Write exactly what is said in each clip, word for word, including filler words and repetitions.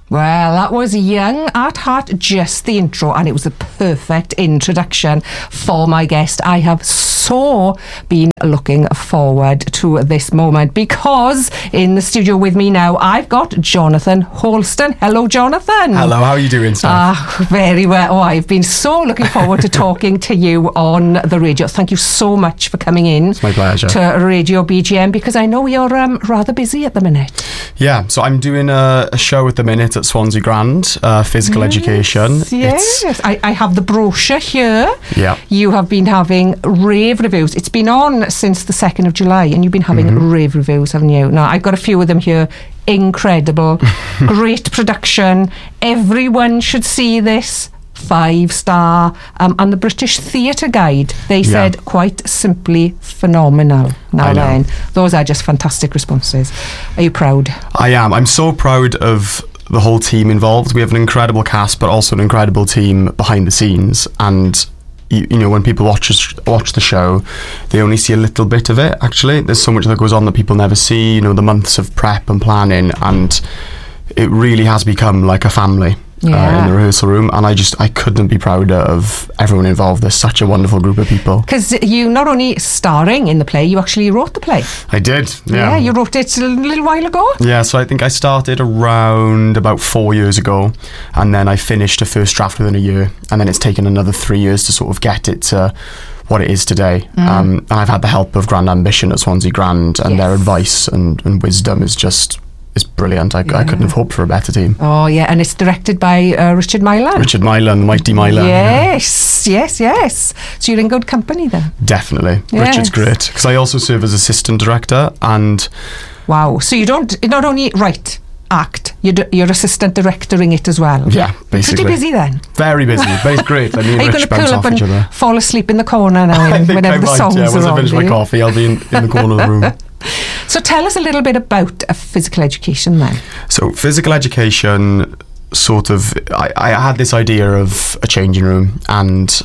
Well, that was Young at Heart, just the intro, and it was a perfect introduction for my guest. I have so been looking forward to this moment because in the studio with me now, I've got Jonathan Holston. Hello, Jonathan. Hello, how are you doing, Steph? Ah, very well. Oh, I've been so looking forward to talking to you on the radio. Thank you so much for coming in. It's my pleasure. To Radio B G M, because I know you're um, rather busy at the minute. Yeah, so I'm doing a, a show at the minute at Swansea Grand, uh, physical yes, education. Yes, it's, I, I have the brochure here. Yeah. You have been having rave reviews. It's been on since the second of July, and you've been having mm-hmm. rave reviews, haven't you? Now, I've got a few of them here. Incredible. Great production. Everyone should see this. Five star. Um, and the British Theatre Guide, they said yeah. quite simply phenomenal. Now then, those are just fantastic responses. Are you proud? I am. I'm so proud of the whole team involved. We have an incredible cast, but also an incredible team behind the scenes. And you, you know, when people watch watch the show, they only see a little bit of it. Actually, there's so much that goes on that people never see. You know, the months of prep and planning, and it really has become like a family. Yeah. Uh, in the rehearsal room, and I just I couldn't be prouder of everyone involved. There's such a wonderful group of people. Because you not only starring in the play, you actually wrote the play. I did. Yeah, yeah you wrote it a little while ago. Yeah, so I think I started around about four years ago, and then I finished a first draft within a year, and then it's taken another three years to sort of get it to what it is today. Mm. Um, and I've had the help of Grand Ambition at Swansea Grand, and yes. their advice and, and wisdom is just. It's brilliant. I, yeah. I couldn't have hoped for a better team. Oh yeah, and it's directed by uh, Richard Mylan. Richard Mylan, Mighty Mylan. Yes, yeah. yes, yes. So you're in good company then. Definitely, yes. Richard's great because I also serve as assistant director and. Wow! So you don't not only write, act, you're, you're assistant directoring it as well. Yeah, basically. Pretty busy then. Very busy, but it's great. I mean, are you going to pull up and other. fall asleep in the corner now I think whenever I the might, songs yeah. are on? Once I finish my coffee, I'll be in, in the corner of the room. So tell us a little bit about a physical education then. So physical education, sort of, I, I had this idea of a changing room and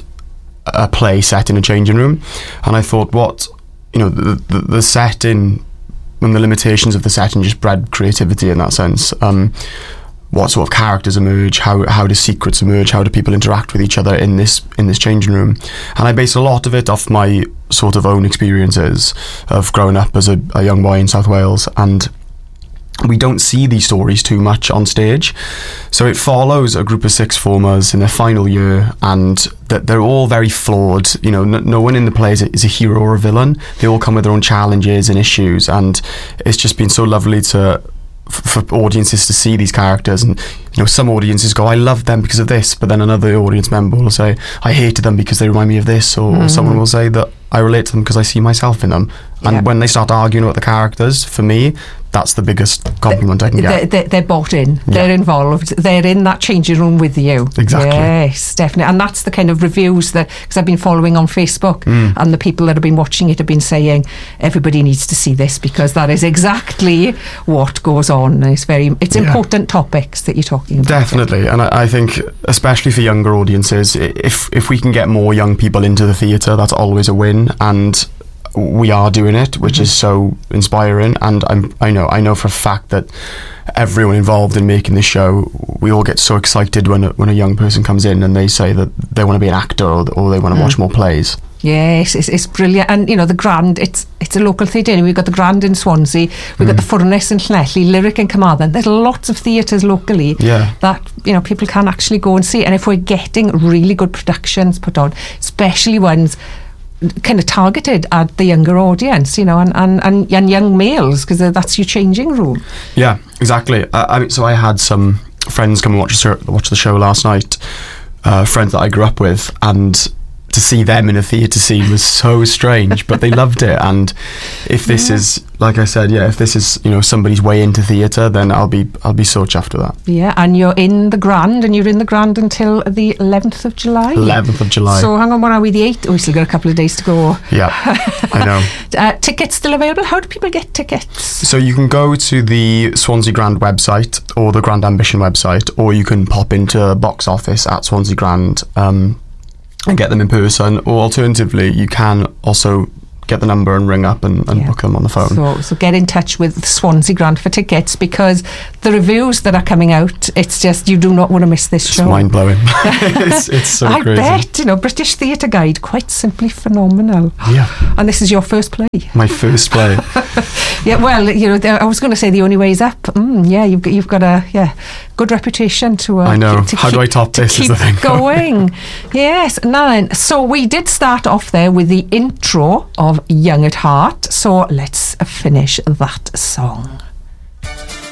a play set in a changing room, and I thought, what, you know, the, the, the setting and the limitations of the setting just bred creativity in that sense. Um, what sort of characters emerge, how how do secrets emerge, how do people interact with each other in this in this changing room. And I base a lot of it off my sort of own experiences of growing up as a, a young boy in South Wales, and we don't see these stories too much on stage. So it follows a group of sixth formers in their final year, and that they're all very flawed. You know, no, no one in the play is a, is a hero or a villain. They all come with their own challenges and issues, and it's just been so lovely to for audiences to see these characters. And you know, some audiences go, I love them because of this, but then another audience member will say, I hated them because they remind me of this, or, mm. or someone will say that I relate to them because I see myself in them. And yep. when they start arguing about the characters, for me, that's the biggest compliment the, I can get. They're, they're bought in. Yeah. They're involved. They're in that changing room with you. Exactly. Yes, definitely. And that's the kind of reviews that, because I've been following on Facebook, mm. and the people that have been watching it have been saying, everybody needs to see this because that is exactly what goes on. It's very, it's yeah. important topics that you're talking about. Definitely. And I, I think, especially for younger audiences, if if we can get more young people into the theatre, that's always a win. And we are doing it, which mm-hmm. is so inspiring, and I'm, I know I know for a fact that everyone involved in making this show, we all get so excited when a, when a young person comes in and they say that they want to be an actor, or, or they want to mm. watch more plays. Yes, it's, it's brilliant. And you know, the Grand, it's it's a local theatre. We've got the Grand in Swansea, we've mm. got the Furness in Llanelli, Lyric in Carmarthen. There's lots of theatres locally yeah. that, you know, people can actually go and see. And if we're getting really good productions put on, especially ones kind of targeted at the younger audience, you know, and, and, and, and young males, because that's your changing room. Yeah, exactly. Uh, I mean, so I had some friends come and watch the, watch the show last night, uh, friends that I grew up with, and to see them in a theatre scene was so strange, but they loved it. And if this yeah. is, like I said, yeah, if this is, you know, somebody's way into theatre, then I'll be I'll be so chuffed with that. Yeah, and you're in the Grand, and you're in the Grand until the eleventh of July. eleventh of July. So hang on, what are we, the eighth? Oh, we still got a couple of days to go. Yeah, I know. Uh, tickets still available? How do people get tickets? So you can go to the Swansea Grand website or the Grand Ambition website, or you can pop into box office at Swansea Grand um, and get them in person, or alternatively you can also get the number and ring up and, and Yeah. book them on the phone. So, so get in touch with the Swansea Grant for tickets, because the reviews that are coming out, it's just, you do not want to miss this It's show. mind blowing. it's, it's so I crazy. bet, you know, British Theatre Guide, quite simply phenomenal. Yeah, And this is your first play. my first play. Yeah, well, you know, the- I was going to say the only way is up. Mm, yeah, you've got, you've got a yeah good reputation to. Uh, I know. To How keep, do I top to this is keep the thing. going. Yes, now, so we did start off there with the intro of Young at Heart. So let's finish that song.